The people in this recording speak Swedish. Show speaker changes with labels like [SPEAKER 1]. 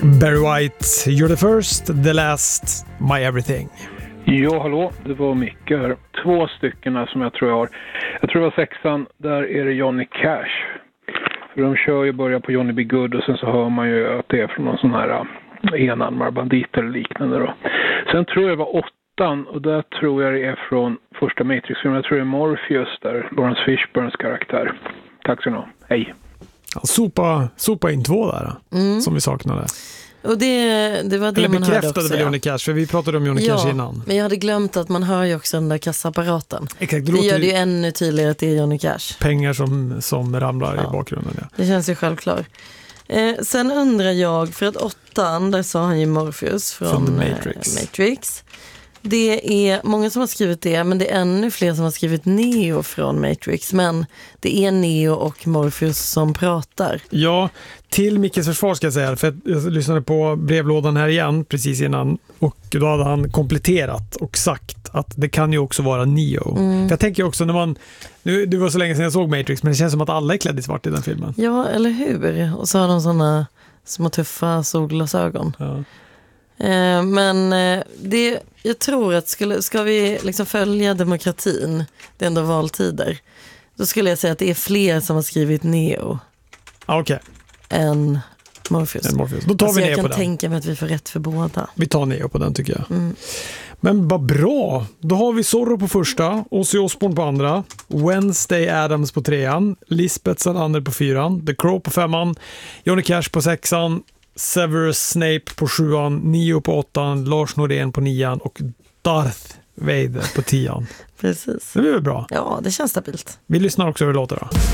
[SPEAKER 1] Barry White, You're the first, the last, my everything.
[SPEAKER 2] Ja, hallå, det var Micke här. 2 stycken som jag tror jag har. Jag tror det var 6:an, där är det Johnny Cash. För de kör ju börja på Johnny B. Good och sen så hör man ju att det är från någon sån här enarmad bandit eller liknande då. Sen tror jag det var 8:an och där tror jag det är från första Matrix-filmen. Jag tror det är Morpheus där, Lawrence Fishburnes karaktär. Tack så mycket. Hej.
[SPEAKER 1] Sopa in 2 där som vi saknade.
[SPEAKER 3] Och det var det
[SPEAKER 1] eller
[SPEAKER 3] man hörde också.
[SPEAKER 1] bekräftade väl Johnny Cash, för vi pratade om Johnny Cash innan.
[SPEAKER 3] Men jag hade glömt att man hör ju också den där kassapparaten.
[SPEAKER 1] Exakt,
[SPEAKER 3] det gör det ju ännu tydligare att det är Johnny Cash.
[SPEAKER 1] Pengar som ramlar i bakgrunden. Ja.
[SPEAKER 3] Det känns ju självklart. Sen undrar jag, för att 8:an, där sa han ju Morpheus från Matrix. Det är många som har skrivit det, men det är ännu fler som har skrivit Neo från Matrix. Men det är Neo och Morpheus som pratar.
[SPEAKER 1] Ja, till Mickes försvar ska jag säga, för jag lyssnade på brevlådan här igen precis innan och då hade han kompletterat och sagt att det kan ju också vara Neo. För jag tänker också när man, det var så länge sedan jag såg Matrix, men det känns som att alla är klädda i svart i den filmen.
[SPEAKER 3] Ja, eller hur? Och så har de sådana små tuffa solglasögon. Ja. Men jag tror att ska vi liksom följa demokratin, det är ändå valtider, då skulle jag säga att det är fler som har skrivit Neo än Morpheus.
[SPEAKER 1] Då tar vi Neo på den.
[SPEAKER 3] Jag kan tänka mig att vi får rätt för båda.
[SPEAKER 1] Vi tar Neo på den tycker jag. Men vad bra, då har vi Zorro på första, Ozzy Osbourne på andra, Wednesday Addams på 3:an, Lisbeth Salander på 4:an, The Crow på 5:an, Johnny Cash på 6:an, Severus Snape på 7:an, Neo på 8:an, Lars Norén på 9:an och Darth Vader på 10:an.
[SPEAKER 3] Precis.
[SPEAKER 1] Det blir väl bra?
[SPEAKER 3] Ja, det känns stabilt.
[SPEAKER 1] Vi lyssnar också över låtar då.